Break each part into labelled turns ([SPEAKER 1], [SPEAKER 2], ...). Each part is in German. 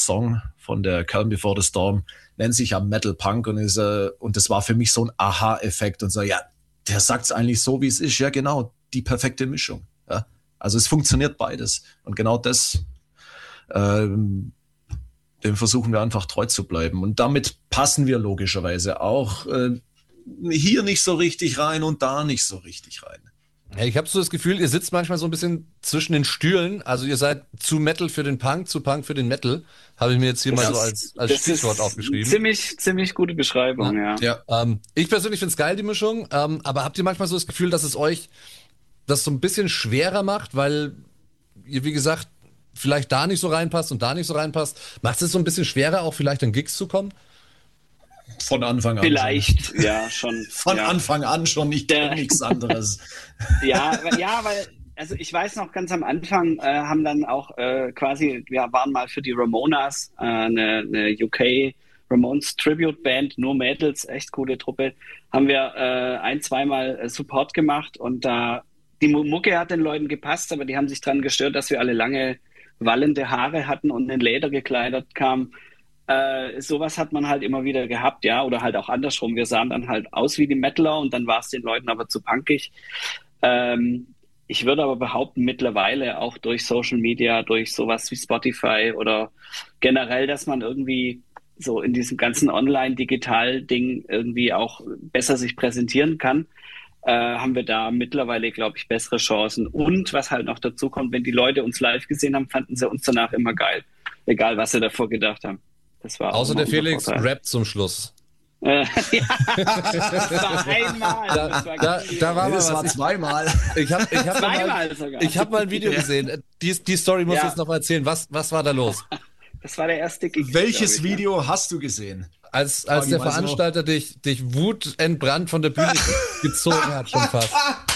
[SPEAKER 1] Song von der Calm Before the Storm, nennt sich ja Metal Punk und das war für mich so ein Aha-Effekt und so, ja, der sagt's eigentlich so, wie es ist. Ja, genau, die perfekte Mischung. Ja. Also es funktioniert beides. Und genau das, dem versuchen wir einfach treu zu bleiben. Und damit passen wir logischerweise auch hier nicht so richtig rein und da nicht so richtig rein.
[SPEAKER 2] Ja, ich habe so das Gefühl, ihr sitzt manchmal so ein bisschen zwischen den Stühlen. Also ihr seid zu Metal für den Punk, zu Punk für den Metal. Habe ich mir jetzt hier mal so als Stichwort aufgeschrieben.
[SPEAKER 3] Ziemlich gute Beschreibung, ja.
[SPEAKER 2] Ich persönlich finde es geil, die Mischung. Aber habt ihr manchmal so das Gefühl, dass es euch das so ein bisschen schwerer macht, weil ihr, wie gesagt, vielleicht da nicht so reinpasst und da nicht so reinpasst? Macht es so ein bisschen schwerer, auch vielleicht an Gigs zu kommen?
[SPEAKER 1] Von Anfang an.
[SPEAKER 3] Vielleicht, schon. Ja, schon.
[SPEAKER 1] Von Anfang an schon, nicht nichts anderes.
[SPEAKER 3] Ja, weil, also ich weiß noch, ganz am Anfang haben dann auch wir waren mal für die Ramonas, eine UK Ramones Tribute Band, nur Mädels, echt coole Truppe, haben wir zweimal Support gemacht und da die Mucke hat den Leuten gepasst, aber die haben sich dran gestört, dass wir alle lange wallende Haare hatten und in Leder gekleidet kamen. Sowas hat man halt immer wieder gehabt, ja, oder halt auch andersrum. Wir sahen dann halt aus wie die Metaler und dann war es den Leuten aber zu punkig. Ich würde aber behaupten, mittlerweile auch durch Social Media, durch sowas wie Spotify oder generell, dass man irgendwie so in diesem ganzen Online-Digital-Ding irgendwie auch besser sich präsentieren kann, haben wir da mittlerweile, glaube ich, bessere Chancen. Und was halt noch dazu kommt, wenn die Leute uns live gesehen haben, fanden sie uns danach immer geil. Egal, was sie davor gedacht haben. Das war
[SPEAKER 2] außer der Felix rappt zum Schluss.
[SPEAKER 3] Das war einmal.
[SPEAKER 1] Das war zweimal.
[SPEAKER 2] Ich hab mal ein Video gesehen. Die Story musst du jetzt noch mal erzählen. Was war da los?
[SPEAKER 3] Das war der erste Gig.
[SPEAKER 1] Welches Video hast du gesehen?
[SPEAKER 2] Als der Veranstalter dich wutentbrannt von der Bühne gezogen hat, schon fast.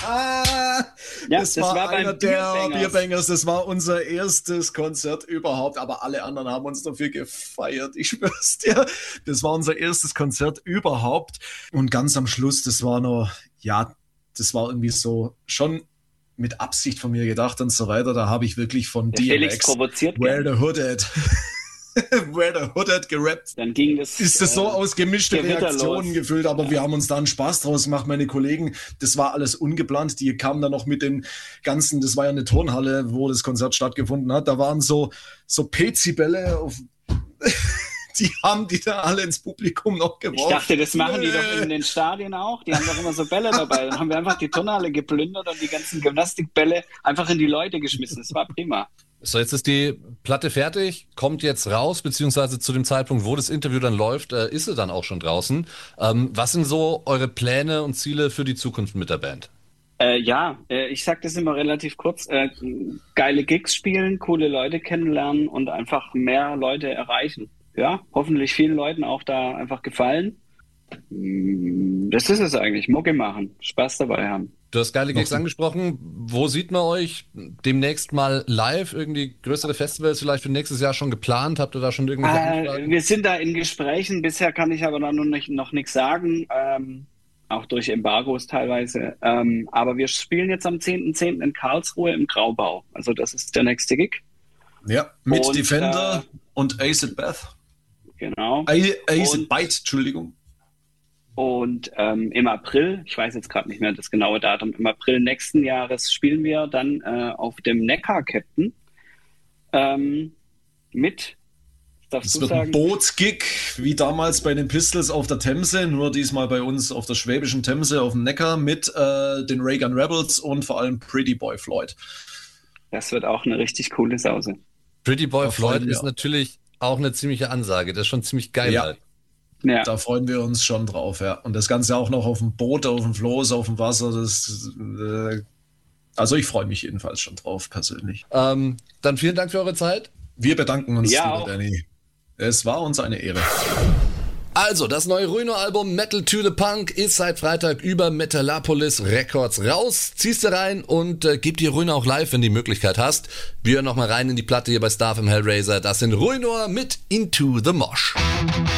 [SPEAKER 1] Das war einer der Bierbangers. Das war unser erstes Konzert überhaupt, aber alle anderen haben uns dafür gefeiert. Ich schwör's dir. Das war unser erstes Konzert überhaupt. Und ganz am Schluss, das war irgendwie so schon mit Absicht von mir gedacht und so weiter. Da habe ich wirklich von
[SPEAKER 3] DMX
[SPEAKER 1] Where the Hood At Where the Hood At gerappt.
[SPEAKER 3] Dann ging das.
[SPEAKER 1] Ist das so aus gemischte Reaktionen gefüllt, aber wir haben uns da einen Spaß draus gemacht, meine Kollegen. Das war alles ungeplant. Die kamen dann noch mit den ganzen, das war ja eine Turnhalle, wo das Konzert stattgefunden hat. Da waren so Pezibälle auf. Die haben die da alle ins Publikum noch geworfen.
[SPEAKER 3] Ich dachte, das machen die doch in den Stadien auch. Die haben doch immer so Bälle dabei. Dann haben wir einfach die Turnhalle geplündert und die ganzen Gymnastikbälle einfach in die Leute geschmissen. Das war prima.
[SPEAKER 2] So, jetzt ist die Platte fertig, kommt jetzt raus, beziehungsweise zu dem Zeitpunkt, wo das Interview dann läuft, ist sie dann auch schon draußen. Was sind so eure Pläne und Ziele für die Zukunft mit der Band?
[SPEAKER 3] Ich sag das immer relativ kurz. Geile Gigs spielen, coole Leute kennenlernen und einfach mehr Leute erreichen. Ja, hoffentlich vielen Leuten auch da einfach gefallen. Das ist es eigentlich, Mucke machen, Spaß dabei haben.
[SPEAKER 2] Du hast geile Gigs angesprochen. Wo sieht man euch demnächst mal live? Irgendwie größere Festivals vielleicht für nächstes Jahr schon geplant? Habt ihr da schon irgendwelche Anfragen?
[SPEAKER 3] Wir sind da in Gesprächen. Bisher kann ich aber noch nichts sagen. Auch durch Embargos teilweise. Aber wir spielen jetzt am 10.10. in Karlsruhe im Graubau. Also das ist der nächste Gig.
[SPEAKER 1] Ja, mit und, Defender und Acid Bath.
[SPEAKER 3] Genau.
[SPEAKER 1] Acid Bite, Entschuldigung.
[SPEAKER 3] Und im April, ich weiß jetzt gerade nicht mehr das genaue Datum, im April nächsten Jahres spielen wir dann auf dem Neckar-Captain mit, darfst du sagen?
[SPEAKER 1] Ein Bootsgig, wie damals bei den Pistols auf der Themse, nur diesmal bei uns auf der schwäbischen Themse, auf dem Neckar, mit den Reagan Rebels und vor allem Pretty Boy Floyd.
[SPEAKER 3] Das wird auch eine richtig coole Sause.
[SPEAKER 2] Pretty Boy Floyd ist natürlich auch eine ziemliche Ansage, das ist schon ziemlich geil.
[SPEAKER 1] Ja. Ja. Da freuen wir uns schon drauf, ja. Und das Ganze auch noch auf dem Boot, auf dem Floß, auf dem Wasser. Also ich freue mich jedenfalls schon drauf, persönlich.
[SPEAKER 2] Dann vielen Dank für eure Zeit.
[SPEAKER 1] Wir bedanken uns, lieber Danny. Es war uns eine Ehre.
[SPEAKER 2] Also, das neue Ruino-Album Metal to the Punk ist seit Freitag über Metalopolis Records raus. Ziehst du rein und gib dir Ruino auch live, wenn du die Möglichkeit hast. Wir hören nochmal rein in die Platte hier bei Star vom Hellraiser. Das sind Ruino mit Into the Mosh.